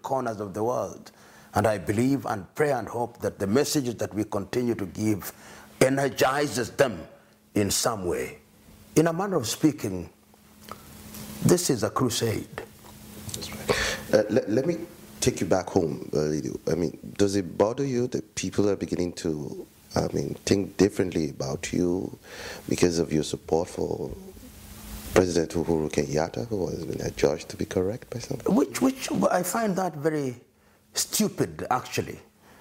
corners of the world. And I believe and pray and hope that the messages that we continue to give energizes them in some way. In a manner of speaking, this is a crusade. That's right. Let me take you back home, Lidu. I mean, does it bother you that people are beginning to, think differently about you because of your support for President Uhuru Kenyatta, who has been adjudged to be correct by some? Which I find that very stupid, actually.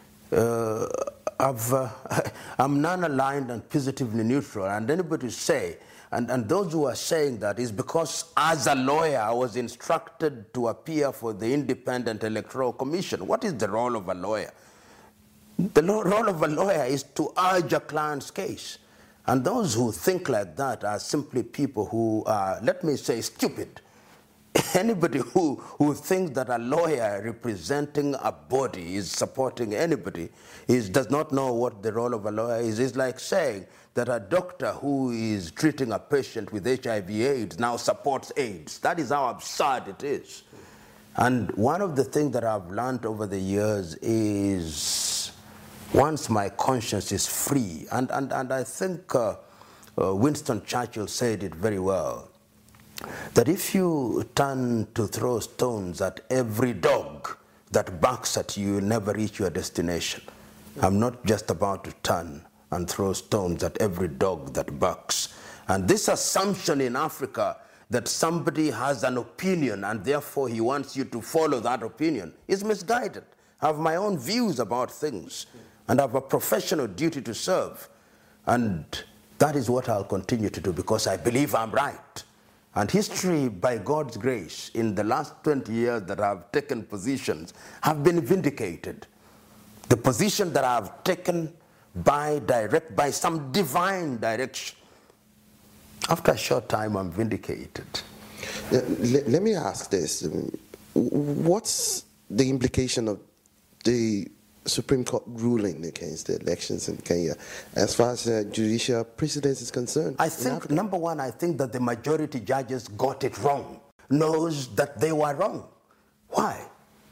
I'm non-aligned and positively neutral, and anybody say, and those who are saying that is because as a lawyer I was instructed to appear for the Independent Electoral Commission. What is the role of a lawyer? The role of a lawyer is to urge a client's case. And those who think like that are simply people who are, let me say, stupid. Anybody who thinks that a lawyer representing a body is supporting anybody does not know what the role of a lawyer is. It's like saying that a doctor who is treating a patient with HIV/AIDS now supports AIDS. That is how absurd it is. And one of the things that I've learned over the years is once my conscience is free, and I think Winston Churchill said it very well, that if you turn to throw stones at every dog that barks at you, you'll never reach your destination. I'm not just about to turn and throw stones at every dog that barks. And this assumption in Africa that somebody has an opinion and therefore he wants you to follow that opinion is misguided. I have my own views about things and I have a professional duty to serve. And that is what I'll continue to do because I believe I'm right. And history, by God's grace, in the last 20 years that I've taken positions, have been vindicated. The position that I've taken by some divine direction, after a short time, I'm vindicated. Let me ask this. What's the implication of the Supreme Court ruling against the elections in Kenya as far as judicial precedence is concerned? I think, number one, I think that the majority judges got it wrong, knows that they were wrong. Why?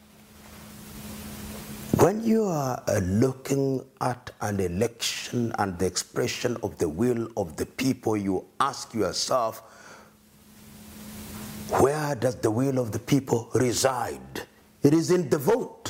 When you are looking at an election and the expression of the will of the people, you ask yourself, where does the will of the people reside? It is in the vote.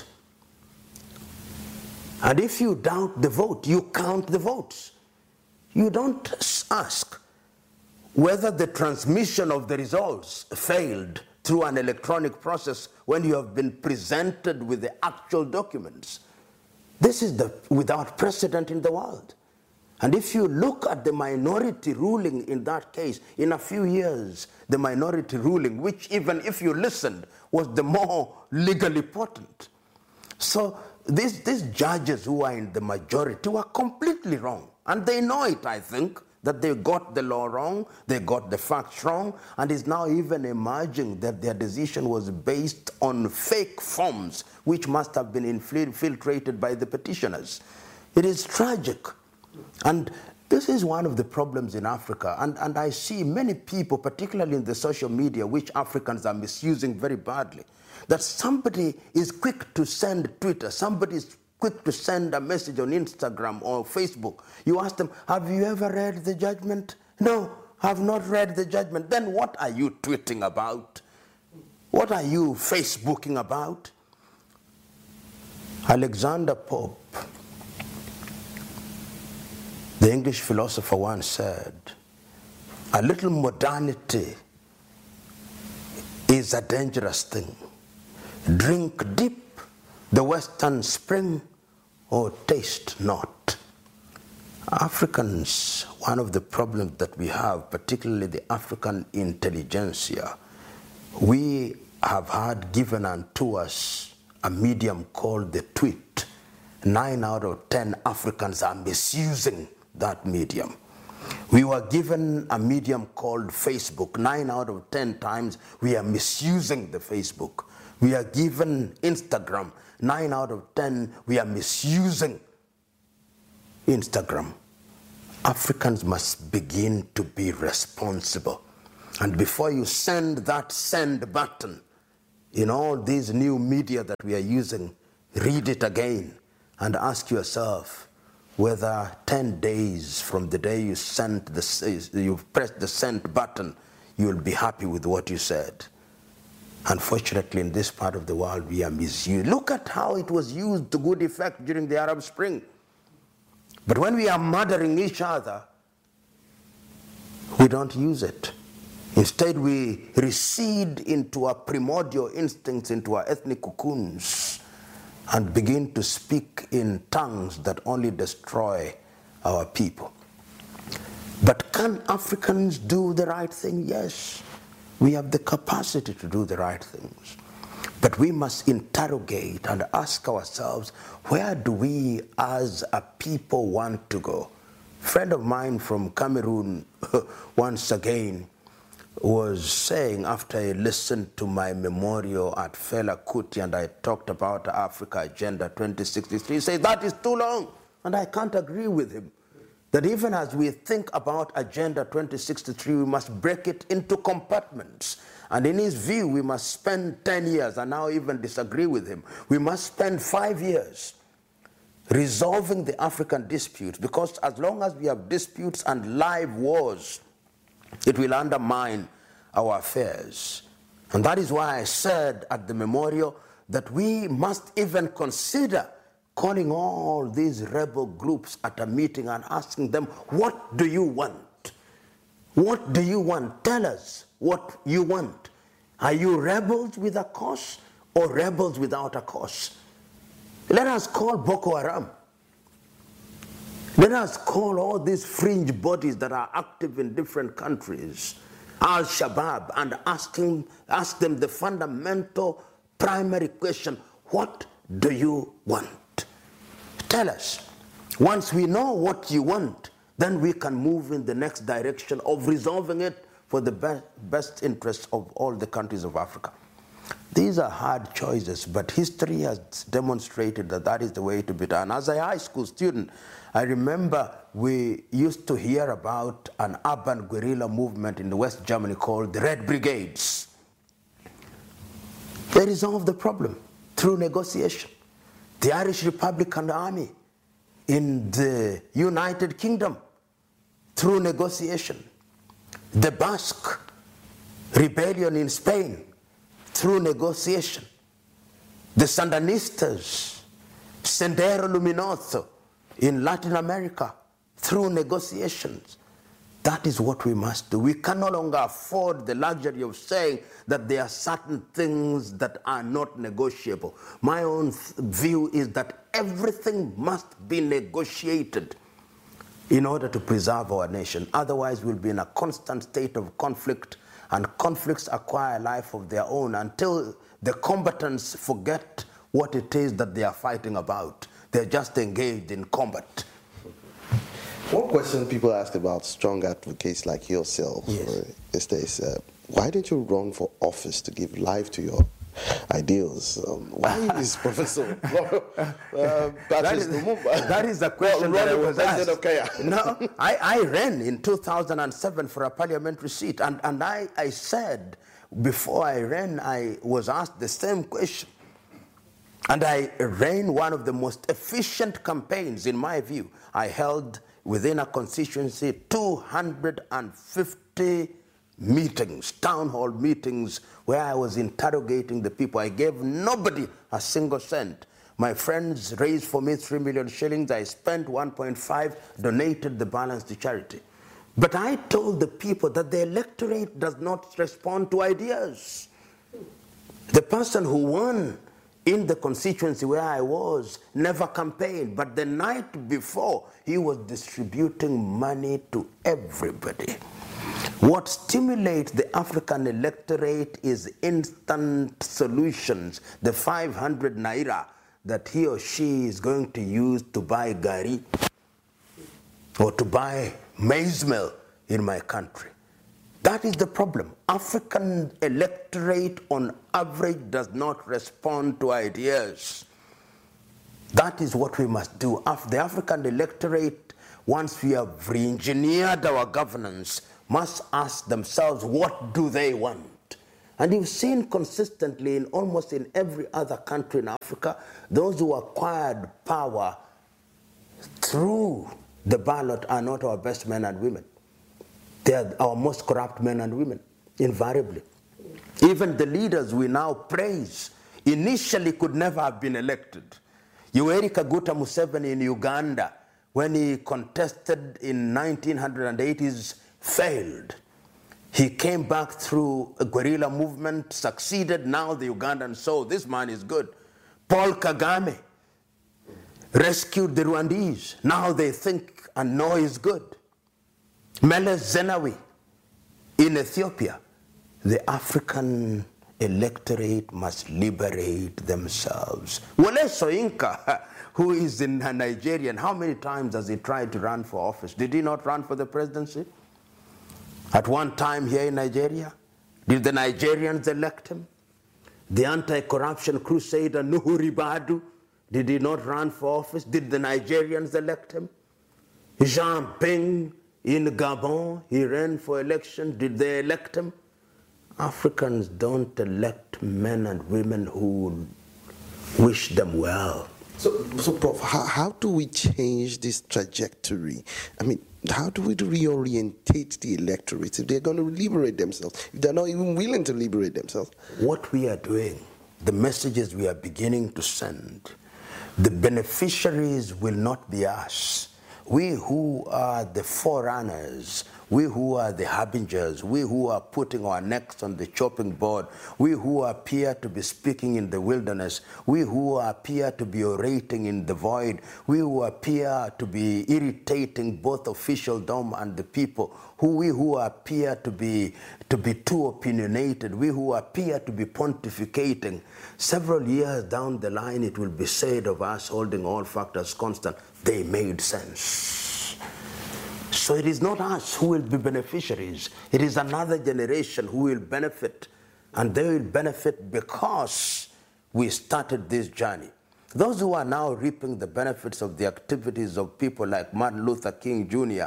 And if you doubt the vote, you count the votes. You don't ask whether the transmission of the results failed through an electronic process when you have been presented with the actual documents. This is without precedent in the world. And if you look at the minority ruling in that case, in a few years, the minority ruling, which even if you listened, was the more legally potent. So these judges who are in the majority were completely wrong. And they know it, I think, that they got the law wrong, they got the facts wrong, and it's now even emerging that their decision was based on fake forms, which must have been infiltrated by the petitioners. It is tragic. And this is one of the problems in Africa. And I see many people, particularly in the social media, which Africans are misusing very badly, that somebody is quick to send Twitter, somebody is quick to send a message on Instagram or Facebook. You ask them, have you ever read the judgment? No, I have not read the judgment. Then what are you tweeting about? What are you Facebooking about? Alexander Pope, the English philosopher, once said, a little modernity is a dangerous thing. Drink deep the western spring or taste not. Africans, one of the problems that we have, particularly the African intelligentsia, we have had given unto us a medium called the tweet. 9 out of 10 Africans are misusing that medium. We were given a medium called Facebook. 9 out of 10 times we are misusing the Facebook. We are given Instagram. 9 out of 10 we are misusing Instagram. Africans must begin to be responsible. And before you send that send button, in all these new media that we are using, read it again and ask yourself whether 10 days from the day you pressed the send button, you will be happy with what you said. Unfortunately, in this part of the world, we are misused. Look at how it was used to good effect during the Arab Spring. But when we are murdering each other, we don't use it. Instead, we recede into our primordial instincts, into our ethnic cocoons, and begin to speak in tongues that only destroy our people. But can Africans do the right thing? Yes. We have the capacity to do the right things. But we must interrogate and ask ourselves, where do we as a people want to go? A friend of mine from Cameroon once again was saying, after I listened to my memorial at Fela Kuti and I talked about Africa Agenda 2063, he said, that is too long. And I can't agree with him. That even as we think about Agenda 2063, we must break it into compartments. And in his view, we must spend 10 years, and now even disagree with him. We must spend 5 years resolving the African disputes, because as long as we have disputes and live wars, it will undermine our affairs. And that is why I said at the memorial that we must even consider calling all these rebel groups at a meeting and asking them, what do you want? What do you want? Tell us what you want. Are you rebels with a cause or rebels without a cause? Let us call Boko Haram. Let us call all these fringe bodies that are active in different countries, Al-Shabaab, and ask them the fundamental primary question, what do you want? Tell us. Once we know what you want, then we can move in the next direction of resolving it for the best interests of all the countries of Africa. These are hard choices, but history has demonstrated that that is the way to be done. As a high school student, I remember we used to hear about an urban guerrilla movement in West Germany called the Red Brigades. They resolved the problem through negotiation. The Irish Republican Army in the United Kingdom through negotiation. The Basque rebellion in Spain through negotiation. The Sandinistas, Sendero Luminoso in Latin America through negotiations. That is what we must do. We can no longer afford the luxury of saying that there are certain things that are not negotiable. My own view is that everything must be negotiated in order to preserve our nation. Otherwise, we'll be in a constant state of conflict, and conflicts acquire a life of their own until the combatants forget what it is that they are fighting about. They're just engaged in combat. One question people ask about strong advocates like yourself is this, why didn't you run for office to give life to your ideals? Why is Professor Patrice Lumumba? That is the question that I was asked. Of Kenya? No, I ran in 2007 for a parliamentary seat, and I said, before I ran, I was asked the same question. And I ran one of the most efficient campaigns, in my view. I held within a constituency 250 meetings, town hall meetings, where I was interrogating the people. I gave nobody a single cent. My friends raised for me 3 million shillings. I spent 1.5, donated the balance to charity. But I told the people that the electorate does not respond to ideas. The person who won in the constituency where I was never campaigned, but the night before, he was distributing money to everybody. What stimulates the African electorate is instant solutions. The 500 naira that he or she is going to use to buy gari or to buy maize meal in my country. That is the problem. African electorate on average does not respond to ideas. That is what we must do. The African electorate, once we have re-engineered our governance, must ask themselves, what do they want? And you've seen consistently in almost in every other country in Africa, those who acquired power through the ballot are not our best men and women. They are our most corrupt men and women, invariably. Even the leaders we now praise initially could never have been elected. Yoweri Kaguta Museveni in Uganda, when he contested in 1980s, failed. He came back through a guerrilla movement, succeeded. Now the Ugandans saw this man is good. Paul Kagame rescued the Rwandese. Now they think and know he's good. Meles Zenawi in Ethiopia. The African electorate must liberate themselves. Wole Soyinka, who is in Nigerian, how many times has he tried to run for office? Did he not run for the presidency? At one time here in Nigeria, did the Nigerians elect him? The anti-corruption crusader Nuhu Ribadu, did he not run for office? Did the Nigerians elect him? Jean Ping in Gabon, he ran for election. Did they elect him? Africans don't elect men and women who wish them well. So Prof, how do we change this trajectory? I mean, how do we reorientate the electorate if they're going to liberate themselves, if they're not even willing to liberate themselves? What we are doing, the messages we are beginning to send, the beneficiaries will not be us. We who are the forerunners, we who are the harbingers, we who are putting our necks on the chopping board, we who appear to be speaking in the wilderness, we who appear to be orating in the void, we who appear to be irritating both officialdom and the people, we who appear to be too opinionated, we who appear to be pontificating. Several years down the line, it will be said of us, holding all factors constant, they made sense. So it is not us who will be beneficiaries. It is another generation who will benefit. And they will benefit because we started this journey. Those who are now reaping the benefits of the activities of people like Martin Luther King Jr.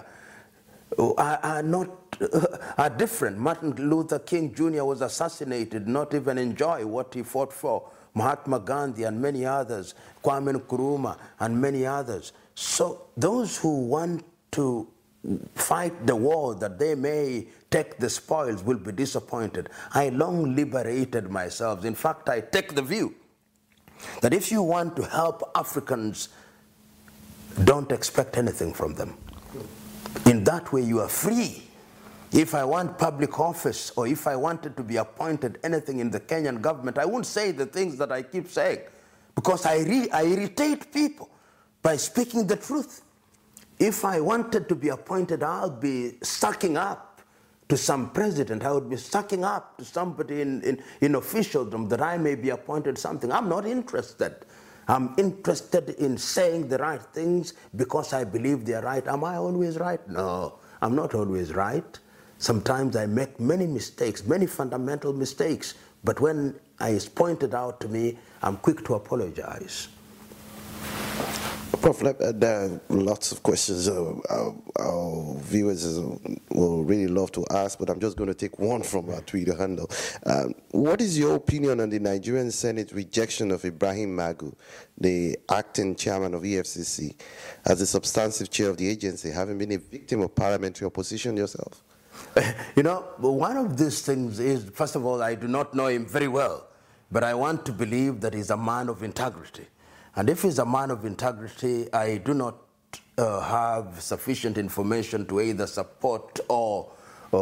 are different. Martin Luther King Jr. was assassinated, not even enjoy what he fought for. Mahatma Gandhi and many others, Kwame Nkrumah and many others. So those who want to fight the war that they may take the spoils will be disappointed. I long liberated myself. In fact, I take the view that if you want to help Africans, don't expect anything from them. In that way, you are free. If I want public office or if I wanted to be appointed anything in the Kenyan government, I won't say the things that I keep saying because I irritate people by speaking the truth. If I wanted to be appointed, I'll be sucking up to some president. I would be sucking up to somebody in officialdom that I may be appointed something. I'm not interested. I'm interested in saying the right things because I believe they're right. Am I always right? No, I'm not always right. Sometimes I make many mistakes, many fundamental mistakes. But when it's pointed out to me, I'm quick to apologize. Prof, there are lots of questions our viewers will really love to ask, but I'm just going to take one from our Twitter handle. What is your opinion on the Nigerian Senate rejection of Ibrahim Magu, the acting chairman of EFCC, as the substantive chair of the agency, having been a victim of parliamentary opposition yourself? You know, one of these things is, first of all, I do not know him very well, but I want to believe that he's a man of integrity. And if he's a man of integrity, I do not have sufficient information to either support or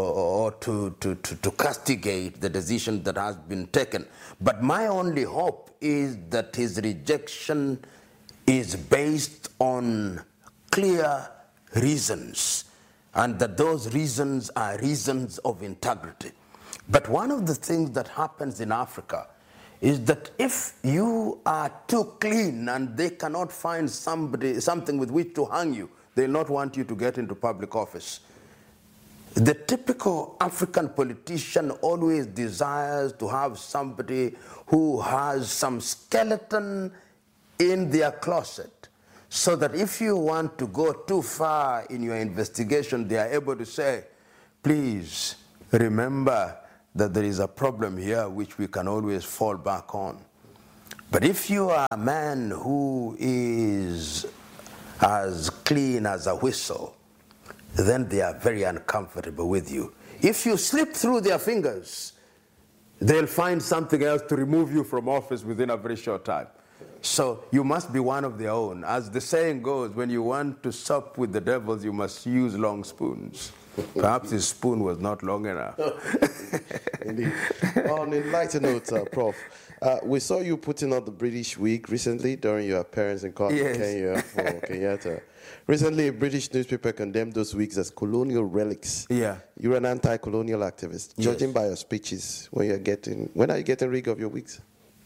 to castigate the decision that has been taken. But my only hope is that his rejection is based on clear reasons, and that those reasons are reasons of integrity. But one of the things that happens in Africa is that if you are too clean and they cannot find something with which to hang you, they'll not want you to get into public office. The typical African politician always desires to have somebody who has some skeleton in their closet, so that if you want to go too far in your investigation, they are able to say, please remember that there is a problem here which we can always fall back on. But if you are a man who is as clean as a whistle, then they are very uncomfortable with you. If you slip through their fingers, they'll find something else to remove you from office within a very short time. So you must be one of their own. As the saying goes, when you want to sup with the devils, you must use long spoons. Perhaps his spoon was not long enough. Indeed. On a lighter note, Prof, we saw you putting on the British wig recently during your appearance in court in Kenya for Kenyatta. Recently, a British newspaper condemned those wigs as colonial relics. Yeah. You're an anti-colonial activist. Yes. Judging by your speeches, when are you getting rid of your wigs?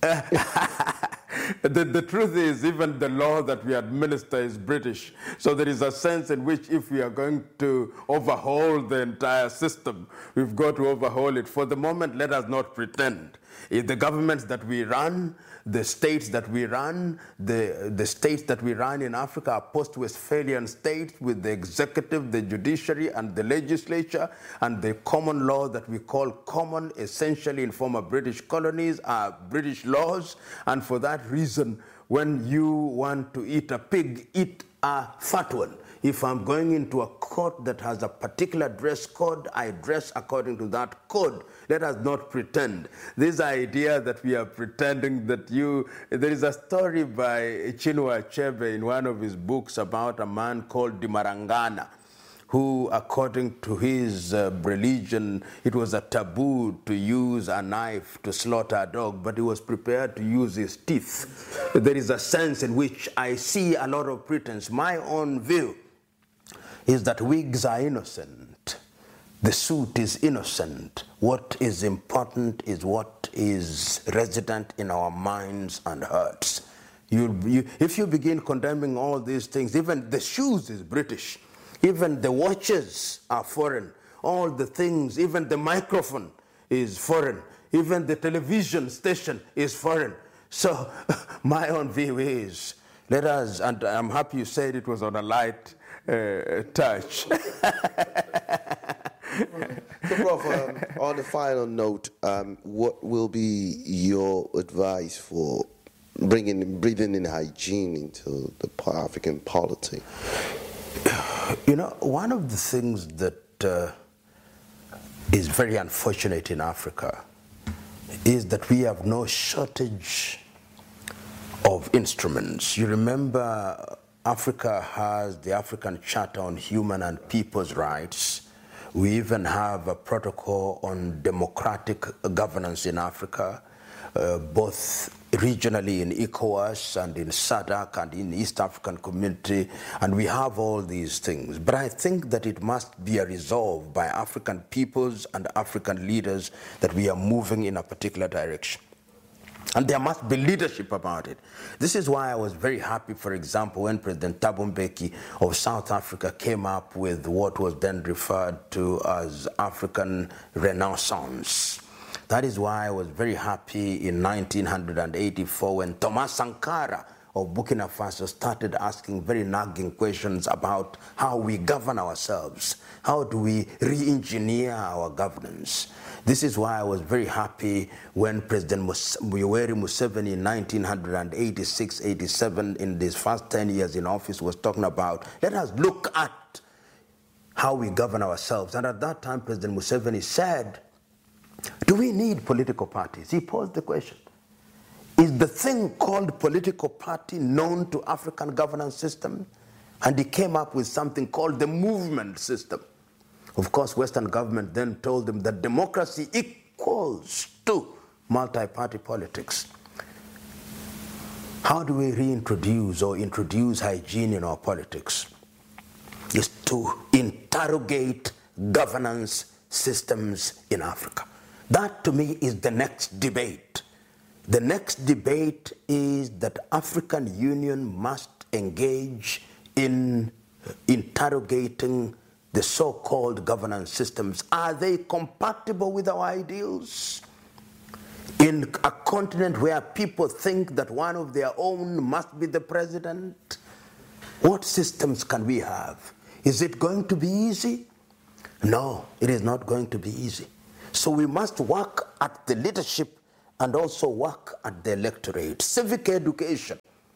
The truth is, even the law that we administer is British. So there is a sense in which if we are going to overhaul the entire system, we've got to overhaul it. For the moment, let us not pretend. If the governments that we run, the states that we run, the states that we run in Africa are post-Westphalian states with the executive, the judiciary, and the legislature, and the common law that we call common, essentially in former British colonies, are British laws. And for that reason, when you want to eat a pig, eat a fat one. If I'm going into a court that has a particular dress code, I dress according to that code. Let us not pretend. This idea that we are pretending that there is a story by Chinua Achebe in one of his books about a man called Dimarangana, who, according to his religion, it was a taboo to use a knife to slaughter a dog, but he was prepared to use his teeth. There is a sense in which I see a lot of pretense. My own view is that wigs are innocent. The suit is innocent. What is important is what is resident in our minds and hearts. If you begin condemning all these things, even the shoes is British. Even the watches are foreign. All the things, even the microphone is foreign. Even the television station is foreign. So my own view is, let us, and I'm happy you said it was on a light touch. So, Prof, on the final note, what will be your advice for breathing in hygiene into the African polity? You know, one of the things that is very unfortunate in Africa is that we have no shortage of instruments. You remember Africa has the African Charter on Human and People's Rights. We even have a protocol on democratic governance in Africa, both regionally in ECOWAS and in SADC and in East African Community, and we have all these things. But I think that it must be a resolve by African peoples and African leaders that we are moving in a particular direction. And there must be leadership about it. This is why I was very happy, for example, when President Thabo Mbeki of South Africa came up with what was then referred to as African Renaissance. That is why I was very happy in 1984 when Thomas Sankara of Burkina Faso started asking very nagging questions about how we govern ourselves. How do we re-engineer our governance? This is why I was very happy when President Yoweri Museveni in 1986-87, in his first 10 years in office, was talking about, let us look at how we govern ourselves. And at that time, President Museveni said, do we need political parties? He posed the question. Is the thing called political party known to African governance system? And he came up with something called the movement system. Of course, Western government then told them that democracy equals to multi-party politics. How do we reintroduce or introduce hygiene in our politics? Is to interrogate governance systems in Africa. That, to me, is the next debate. The next debate is that African Union must engage in interrogating the so-called governance systems. Are they compatible with our ideals? In a continent where people think that one of their own must be the president, what systems can we have? Is it going to be easy? No, it is not going to be easy. So we must work at the leadership and also work at the electorate. Civic education.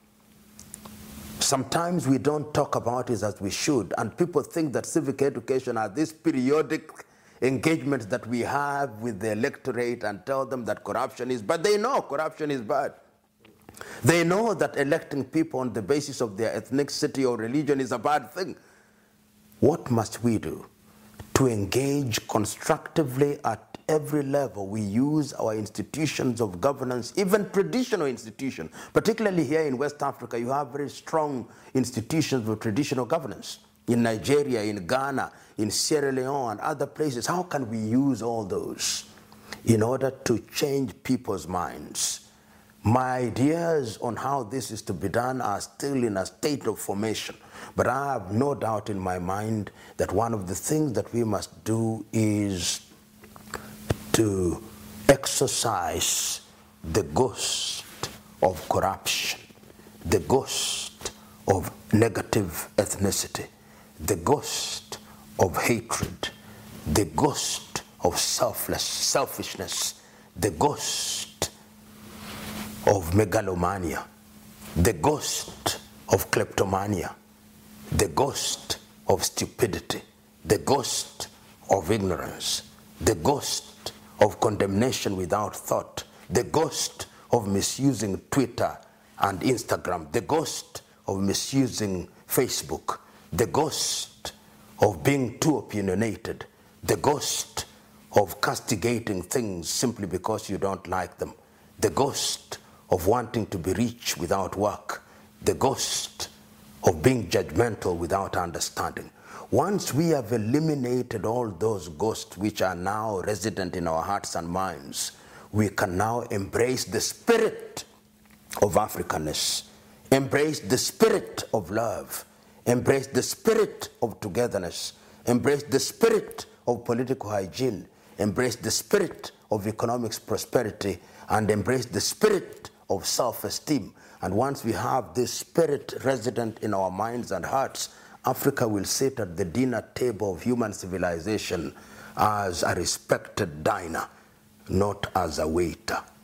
Sometimes we don't talk about it as we should, and people think that civic education are these periodic engagements that we have with the electorate and tell them that corruption is bad. They know corruption is bad. They know that electing people on the basis of their ethnicity or religion is a bad thing. What must we do? To engage constructively at every level. We use our institutions of governance, even traditional institutions. Particularly here in West Africa, you have very strong institutions of traditional governance. In Nigeria, in Ghana, in Sierra Leone, and other places. How can we use all those in order to change people's minds? My ideas on how this is to be done are still in a state of formation, but I have no doubt in my mind that one of the things that we must do is to exorcise the ghost of corruption, the ghost of negative ethnicity, the ghost of hatred, the ghost of selfishness, the ghost of megalomania, the ghost of kleptomania, the ghost of stupidity, the ghost of ignorance, the ghost of condemnation without thought, the ghost of misusing Twitter and Instagram, the ghost of misusing Facebook, the ghost of being too opinionated, the ghost of castigating things simply because you don't like them, the ghost of wanting to be rich without work, the ghost of being judgmental without understanding. Once we have eliminated all those ghosts which are now resident in our hearts and minds, we can now embrace the spirit of Africanness, embrace the spirit of love, embrace the spirit of togetherness, embrace the spirit of political hygiene, embrace the spirit of economic prosperity, and embrace the spirit of self-esteem. And once we have this spirit resident in our minds and hearts, Africa will sit at the dinner table of human civilization as a respected diner, not as a waiter.